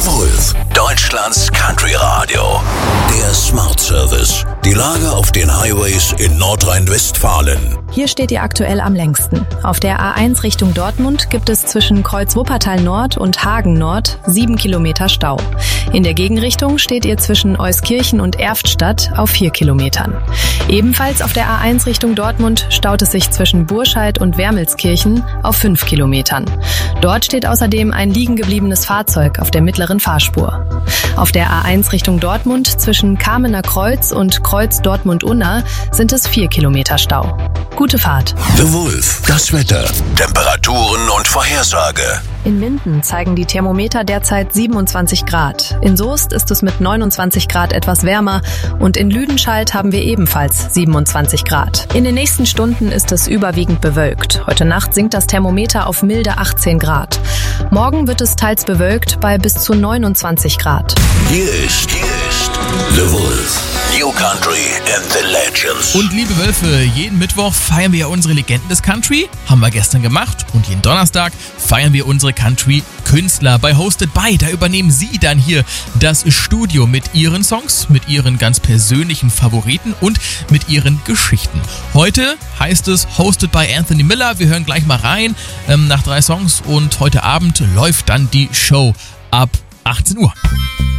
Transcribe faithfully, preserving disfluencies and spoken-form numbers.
Wolf, Deutschlands Country Radio. Der Smart Service. Die Lage auf den Highways in Nordrhein-Westfalen. Hier steht ihr aktuell am längsten. Auf der A eins Richtung Dortmund gibt es zwischen Kreuz Wuppertal Nord und Hagen Nord sieben Kilometer Stau. In der Gegenrichtung steht ihr zwischen Euskirchen und Erftstadt auf vier Kilometern. Ebenfalls auf der A eins Richtung Dortmund staut es sich zwischen Burscheid und Wermelskirchen auf fünf Kilometern. Dort steht außerdem ein liegen gebliebenes Fahrzeug auf der mittleren Fahrspur. Auf der A eins Richtung Dortmund zwischen Kamener Kreuz und Kreuz Dortmund-Unna sind es vier Kilometer Stau. Gute Fahrt. The Wolf, das Wetter, Temperaturen und Vorhersage. In Minden zeigen die Thermometer derzeit siebenundzwanzig Grad. In Soest ist es mit neunundzwanzig Grad etwas wärmer und in Lüdenscheid haben wir ebenfalls siebenundzwanzig Grad. In den nächsten Stunden ist es überwiegend bewölkt. Heute Nacht sinkt das Thermometer auf milde achtzehn Grad. Morgen wird es teils bewölkt bei bis zu neunundzwanzig Grad. Hier ist, hier ist The Wolf, New Country and the Legends. Und liebe Wölfe, jeden Mittwoch feiern wir ja unsere Legenden des Country. Haben wir gestern gemacht. Und jeden Donnerstag feiern wir unsere Country-Künstler bei Hosted By. Da übernehmen sie dann hier das Studio mit ihren Songs, mit ihren ganz persönlichen Favoriten und mit ihren Geschichten. Heute heißt es Hosted by Anthony Miller. Wir hören gleich mal rein ähm, nach drei Songs und heute Abend läuft dann die Show ab achtzehn Uhr.